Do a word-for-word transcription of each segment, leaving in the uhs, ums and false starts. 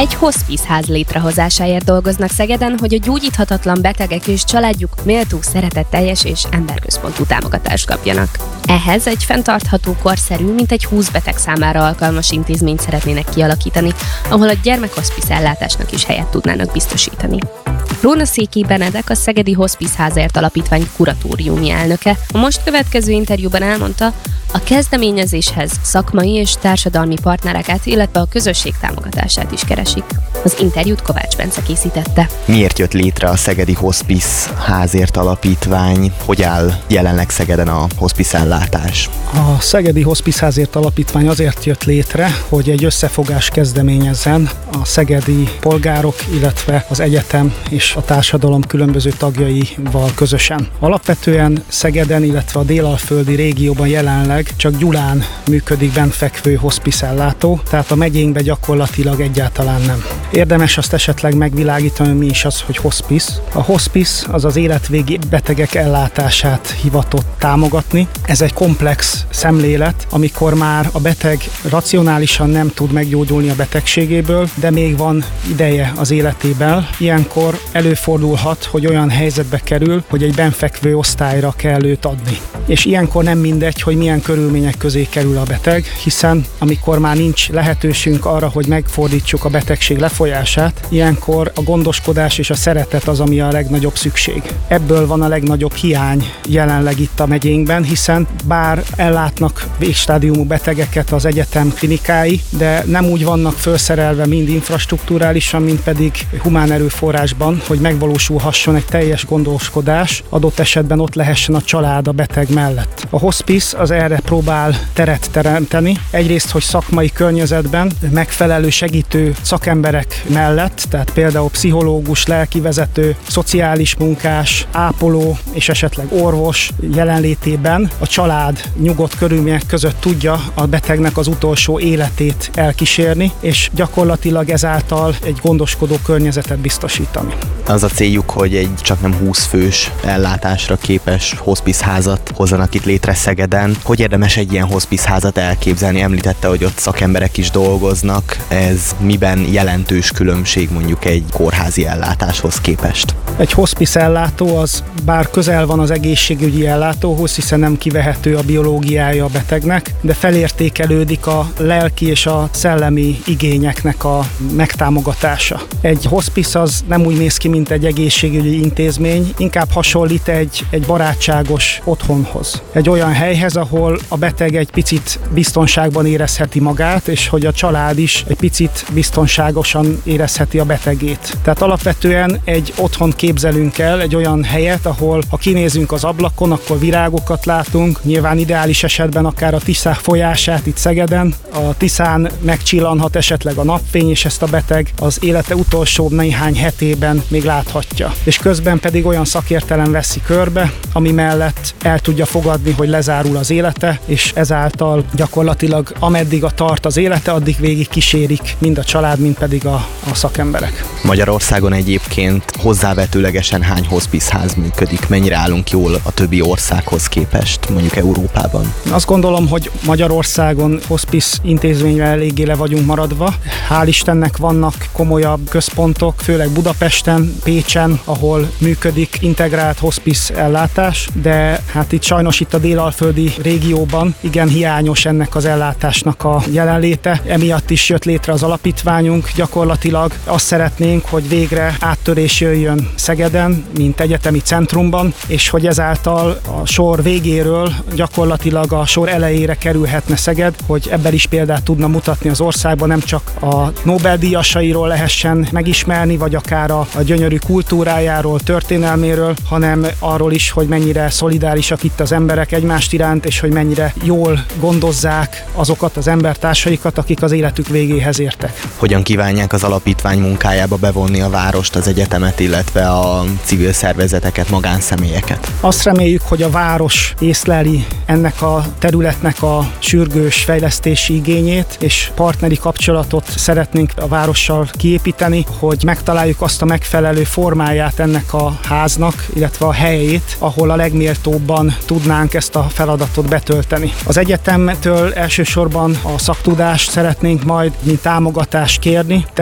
Egy hospice ház létrehozásáért dolgoznak Szegeden, hogy a gyógyíthatatlan betegek és családjuk méltó, szeretetteljes és emberközpontú támogatást kapjanak. Ehhez egy fenntartható, korszerű, mintegy húsz beteg számára alkalmas intézményt szeretnének kialakítani, ahol a gyermekhospice ellátásnak is helyet tudnának biztosítani. Rónaszéki Benedek, a Szegedi Hospice Házért Alapítvány kuratóriumi elnöke a most következő interjúban elmondta, a kezdeményezéshez szakmai és társadalmi partnereket, illetve a közösség támogatását is keresik. Az interjút Kovács Bence készítette. Miért jött létre a Szegedi Hospice Házért Alapítvány? Hogy áll jelenleg Szegeden a hospice ellátás? A Szegedi Hospice Házért Alapítvány azért jött létre, hogy egy összefogás kezdeményezzen a szegedi polgárok, illetve az egyetem és a társadalom különböző tagjaival közösen. Alapvetően Szegeden, illetve a délalföldi régióban jelenleg csak Gyulán működik bentfekvő hospice ellátó, tehát a megyénkben gyakorlatilag egyáltalán nem. Érdemes azt esetleg megvilágítani, mi is az, hogy hospice. A hospice az az életvégi betegek ellátását hivatott támogatni. Ez egy komplex szemlélet, amikor már a beteg racionálisan nem tud meggyógyulni a betegségéből, de még van ideje az életében. Ilyenkor előfordulhat, hogy olyan helyzetbe kerül, hogy egy benfekvő osztályra kell őt adni. És ilyenkor nem mindegy, hogy milyen körülmények közé kerül a beteg, hiszen amikor már nincs lehetőségünk arra, hogy megfordítsuk a betegség lefolyását, ilyenkor a gondoskodás és a szeretet az, ami a legnagyobb szükség. Ebből van a legnagyobb hiány jelenleg itt a megyénkben, hiszen bár ellátnak végstádiumú betegeket az egyetem klinikái, de nem úgy vannak felszerelve mind infrastrukturálisan, mind pedig humán erőforrásban, hogy megvalósulhasson egy teljes gondoskodás, adott esetben ott lehessen a család a beteg mellett. A hospice az erre próbál teret teremteni. Egyrészt, hogy szakmai környezetben megfelelő segítő szakemberek mellett, tehát például pszichológus, lelkivezető, szociális munkás, ápoló és esetleg orvos jelenlétében a család nyugodt körülmények között tudja a betegnek az utolsó életét elkísérni, és gyakorlatilag ezáltal egy gondoskodó környezetet biztosítani. Az a céljuk, hogy egy csak nem húsz fős ellátásra képes hospice házat hozzanak itt létre Szegeden. Hogy érdemes egy ilyen hospice házat elképzelni? Említette, hogy ott szakemberek is dolgoznak. Ez miben jelentős különbség mondjuk egy kórházi ellátáshoz képest? Egy hospice ellátó az bár közel van az egészségügyi ellátóhoz, hiszen nem kivehető a biológiája a betegnek, de felértékelődik a lelki és a szellemi igényeknek a megtámogatása. Egy hospice az nem úgy néz ki, mint egy egészségügyi intézmény, inkább hasonlít egy, egy barátságos otthonhoz. Egy olyan helyhez, ahol a beteg egy picit biztonságban érezheti magát, és hogy a család is egy picit biztonságosan érezheti a betegét. Tehát alapvetően egy otthon képzelünk el, egy olyan helyet, ahol ha kinézünk az ablakon, akkor virágokat látunk, nyilván ideális esetben akár a Tisza folyását itt Szegeden, a Tiszán megcsillanhat esetleg a napfény, és ezt a beteg az élete utolsó néhány hetében még láthatja. És közben pedig olyan szakértelem veszi körbe, ami mellett el tudja fogadni, hogy lezárul az élete, és ezáltal gyakorlatilag ameddig a tart az élete, addig végig kísérik mind a család, mind pedig a, a szakemberek. Magyarországon egyébként hozzávetőlegesen hány hospice ház működik? Mennyire állunk jól a többi országhoz képest, mondjuk Európában? Azt gondolom, hogy Magyarországon hospice intézményvel eléggé le vagyunk maradva. Hál' Istennek vannak komolyabb központok, főleg Budapesten, Pécsen, ahol működik integrált hospice ellátás, de hát itt sajnos itt a délalföldi régióban igen hiányos ennek az ellátásnak a jelenléte. Emiatt is jött létre az alapítványunk. Gyakorlatilag azt szeretnénk, hogy végre áttörés jöjjön Szegeden, mint egyetemi centrumban, és hogy ezáltal a sor végéről gyakorlatilag a sor elejére kerülhetne Szeged, hogy ebben is példát tudna mutatni az országban, nem csak a Nobel-díjasairól lehessen megismerni, vagy akár a, a gyönyörű kultúrájáról, történelméről, hanem arról is, hogy mennyire szolidárisak itt az emberek egymást iránt, és hogy mennyire jól gondozzák azokat az embertársaikat, akik az életük végéhez értek. Hogyan kívánják az alapítvány munkájába bevonni a várost, az egyetemet, illetve a civil szervezeteket, magánszemélyeket? Azt reméljük, hogy a város észleli ennek a területnek a sürgős fejlesztési igényét, és partneri kapcsolatot szeretnénk a várossal kiépíteni, hogy megtaláljuk azt a megfelelő formáját ennek a háznak, illetve a helyét, ahol a legméltóbban tudnánk ezt a feladatot betölteni. Az egyetemtől elsősorban a szaktudást szeretnénk majd mint támogatást kérni.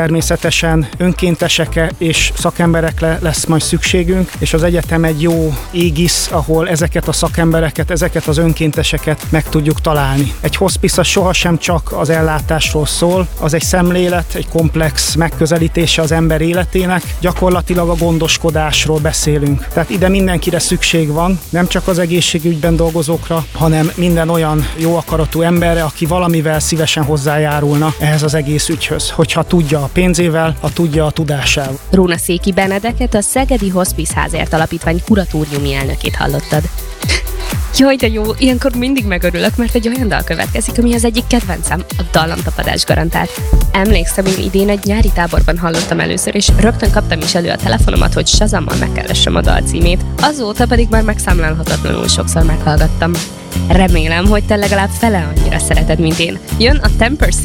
természetesen önkéntesekre és szakemberekre lesz majd szükségünk, és az egyetem egy jó égisz, ahol ezeket a szakembereket, ezeket az önkénteseket meg tudjuk találni. Egy hospice sohasem csak az ellátásról szól, az egy szemlélet, egy komplex megközelítése az ember életének, gyakorlatilag a gondoskodásról beszélünk. Tehát ide mindenkire szükség van, nem csak az egészségügyben dolgozókra, hanem minden olyan jó akaratú emberre, aki valamivel szívesen hozzájárulna ehhez az egész ügyhöz, hogyha tudja a pénzével, ha tudja a tudásával. Rónaszéki Benedeket, a Szegedi Hospice Házért Alapítvány kuratóriumi elnökét hallottad. Jaj, de jó, ilyenkor mindig megörülök, mert egy olyan dal következik, ami az egyik kedvencem, a dallamtapadás garantált. Emlékszem, én idén egy nyári táborban hallottam először, és rögtön kaptam is elő a telefonomat, hogy Shazammal megkeressem a dal címét. Azóta pedig már megszámlálhatatlanul sokszor meghallgattam. Remélem, hogy te legalább fele annyira szereted, mint én. Jön a ten percent